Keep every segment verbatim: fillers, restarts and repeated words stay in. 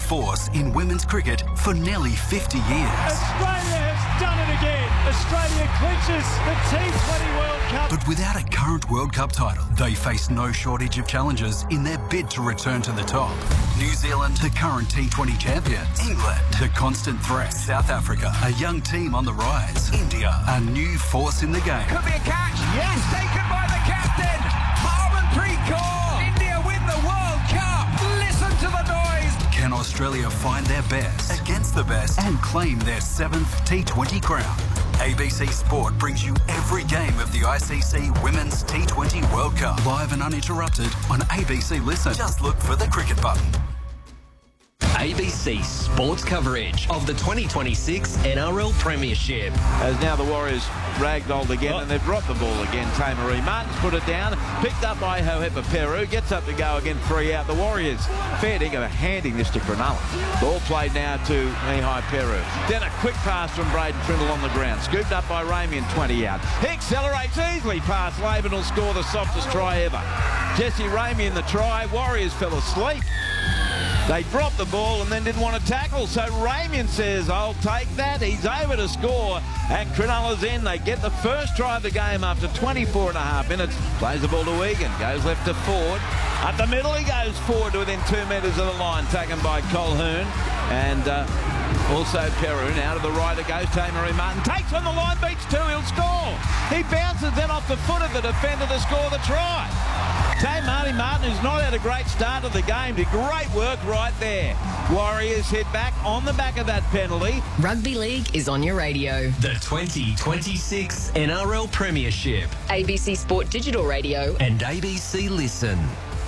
force in women's cricket for nearly fifty years. Australia has done it again. Australia clinches the T twenty World Cup. But without a current World Cup title, they face no shortage of challenges in their bid to return to the top. New Zealand, the current T twenty champions. England, the constant threat. South Africa, a young team on the rise. India, a new force in the game. Could be a catch. Yes, taken by the captain. Harmanpreet Kaur. India win the World Cup. Listen to the noise. Can Australia find their best against the best and claim their seventh T twenty crown? A B C Sport brings you every game of the I C C Women's T twenty World Cup, live and uninterrupted on A B C Listen. Just look for the cricket button. A B C Sports coverage of the twenty twenty-six N R L Premiership. As now the Warriors ragdolled again, oh. and they've dropped the ball again. Tamaree Martin's put it down, picked up by Hohepa Peru, gets up to go again, three out. The Warriors, fair dinkum, handing this to Cronulla. Ball played now to Mihai Peru. Then a quick pass from Braden Trindle on the ground, scooped up by Ramien, twenty out. He accelerates easily past Laban, will score the softest try ever. Jesse Ramien the try. Warriors fell asleep. They dropped the ball and then didn't want to tackle, so Ramien says, I'll take that. He's over to score, and Cronulla's in. They get the first try of the game after twenty-four and a half minutes. Plays the ball to Egan, goes left to Ford. At the middle, he goes forward to within two metres of the line, taken by Colquhoun. And uh, also Peru. Now to the right it goes, Tamaree Martin. Takes on the line, beats two, he'll score. He bounces then off the foot of the defender to score the try. Tamaree Martin, who's not had a great start of the game, did great work right there. Warriors hit back on the back of that penalty. Rugby League is on your radio. The twenty twenty-six N R L Premiership. A B C Sport Digital Radio and A B C Listen.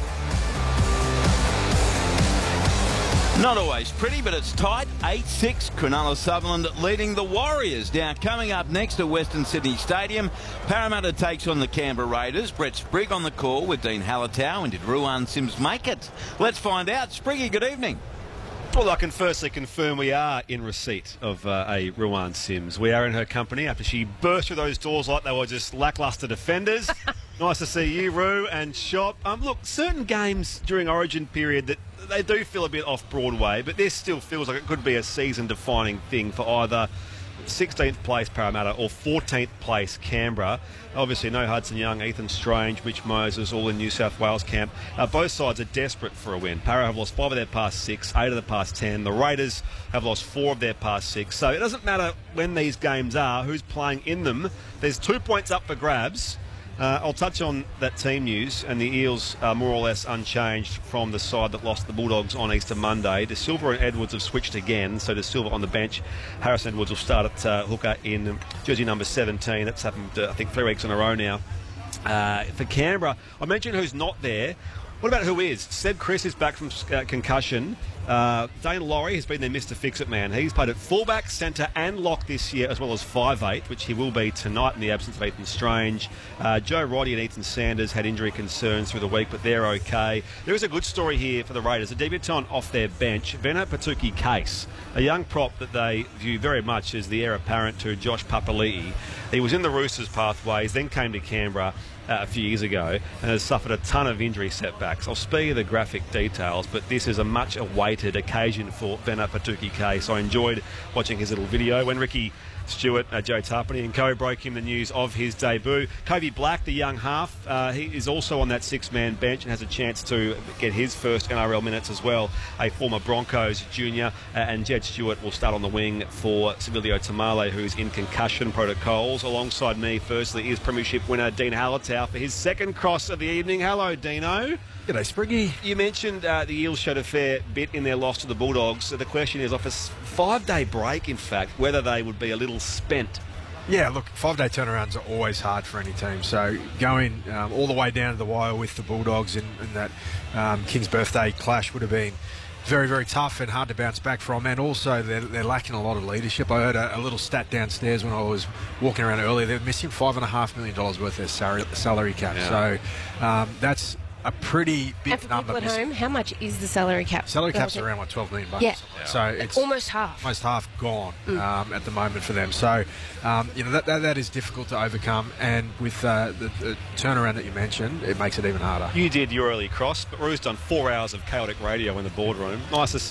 Not always pretty, but it's tight. eight six, Cronulla Sutherland leading the Warriors. Now, coming up next to Western Sydney Stadium, Parramatta takes on the Canberra Raiders. Brett Sprigg on the call with Dean Hallertau. And did Ruan Sims make it? Let's find out. Spriggy, good evening. Well, I can firstly confirm we are in receipt of uh, a Ruan Sims. We are in her company after she burst through those doors like they were just lacklustre defenders. Nice to see you, Roo, and Shop. Um, look, certain games during Origin period that they do feel a bit off Broadway, but this still feels like it could be a season-defining thing for either sixteenth place Parramatta or fourteenth place Canberra. Obviously, no Hudson Young, Ethan Strange, Mitch Moses, all in New South Wales camp. Uh, both sides are desperate for a win. Parra have lost five of their past six, eight of the past ten. The Raiders have lost four of their past six. So it doesn't matter when these games are, who's playing in them. There's two points up for grabs. Uh, I'll touch on that team news, and the Eels are more or less unchanged from the side that lost the Bulldogs on Easter Monday. De Silva and Edwards have switched again, so De Silva on the bench. Harrison Edwards will start at uh, hooker in jersey number seventeen. That's happened, uh, I think, three weeks in a row now. Uh, for Canberra, I mentioned who's not there. What about who is? Seb Chris is back from uh, concussion. Uh, Dane Laurie has been their Mister Fix-It man. He's played at fullback, centre and lock this year, as well as five eight, which he will be tonight in the absence of Ethan Strange. Uh, Joe Roddy and Ethan Sanders had injury concerns through the week, but they're okay. There is a good story here for the Raiders. A debutant off their bench, Vena Patuki Case, a young prop that they view very much as the heir apparent to Josh Papali'i. He was in the Roosters pathways, then came to Canberra Uh, a few years ago and has suffered a ton of injury setbacks. I'll spare you the graphic details, but this is a much awaited occasion for Vena Patuki Case. I enjoyed watching his little video when Ricky Stewart, uh, Joe Tarpany and co broke him the news of his debut. Kobe Black, the young half, uh, he is also on that six-man bench and has a chance to get his first N R L minutes as well. A former Broncos junior, uh, and Jed Stewart will start on the wing for Sibilio Tamale, who's in concussion protocols. Alongside me, firstly, is Premiership winner Dean Hallertau for his second cross of the evening. Hello, Dino. G'day, Spriggy. You mentioned uh, the Eels showed a fair bit in their loss to the Bulldogs. So the question is, off a five-day break, in fact, whether they would be a little spent. Yeah, look, five-day turnarounds are always hard for any team. So going um, all the way down to the wire with the Bulldogs in, in that um, King's birthday clash would have been very, very tough and hard to bounce back from. And also, they're, they're lacking a lot of leadership. I heard a, a little stat downstairs when I was walking around earlier. They're missing five and a half million dollars worth of their salary, salary cap. Yeah. So um, that's a pretty big and for number. people at home, how much is the salary cap? Salary cap's around like twelve million bucks. Yeah. Yeah. So it's almost half. Almost half gone mm. um, at the moment for them. So um, you know that, that that is difficult to overcome, and with uh, the, the turnaround that you mentioned, it makes it even harder. You did your early cross, but Rue's done four hours of chaotic radio in the boardroom. Nice to see.